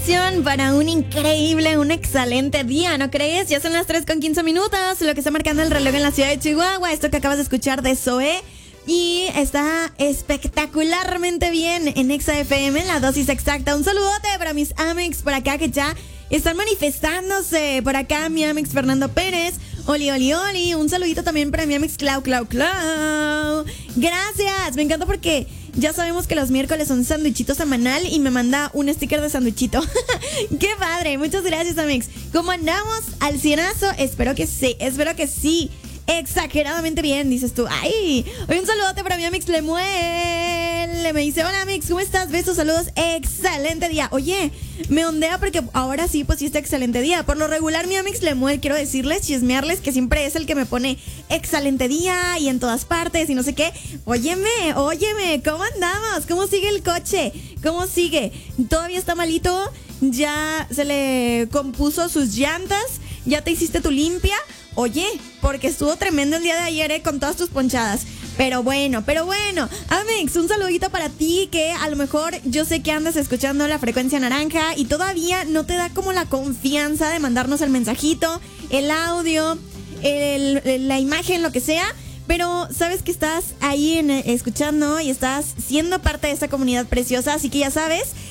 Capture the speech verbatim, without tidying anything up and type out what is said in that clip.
canción para un increíble, un excelente día, ¿no crees? Ya son las tres con quince minutos, lo que está marcando el reloj en la ciudad de Chihuahua. Esto que acabas de escuchar de Zoé. Y está espectacularmente bien en Exa F M, la dosis exacta. Un saludote para mis Amex por acá que ya están manifestándose. Por acá mi Amex Fernando Pérez. Oli, oli, oli. Un saludito también para mi Amex Clau, Clau, Clau. Gracias. Me encanta porque ya sabemos que los miércoles son sandwichitos semanal y me manda un sticker de sandwichito. ¡Qué padre! Muchas gracias, Amex. ¿Cómo andamos? ¿Al cienazo? Espero que sí, espero que sí. Exageradamente bien, dices tú. ¡Ay! Hoy un saludote para mi Amix Lemuel. Me dice, hola Amix, ¿cómo estás? Besos, saludos, excelente día. Oye, me ondea porque ahora sí, pues sí está excelente día. Por lo regular, mi Amix Lemuel, quiero decirles, chismearles, que siempre es el que me pone excelente día y en todas partes y no sé qué. Óyeme, óyeme, ¿cómo andamos? ¿Cómo sigue el coche? ¿Cómo sigue? ¿Todavía está malito? ¿Ya se le compuso sus llantas? ¿Ya te hiciste tu limpia? Oye, porque estuvo tremendo el día de ayer, ¿eh? Con todas tus ponchadas. Pero bueno, pero bueno. Amex, un saludito para ti que a lo mejor yo sé que andas escuchando la frecuencia naranja y todavía no te da como la confianza de mandarnos el mensajito, el audio, el, el, la imagen, lo que sea. Pero sabes que estás ahí en, escuchando y estás siendo parte de esta comunidad preciosa, así que ya sabes